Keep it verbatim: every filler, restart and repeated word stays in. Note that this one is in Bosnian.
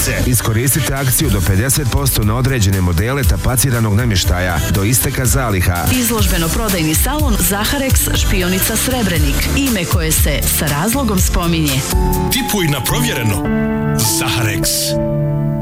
Sredice. Iskoristite akciju do pedeset posto na određene modele tapaciranog namještaja do isteka zaliha. Izložbeno-prodajni salon Zaharex Špionica Srebrenik. Ime koje se sa razlogom spominje. Tipuj na provjereno. Zaharex.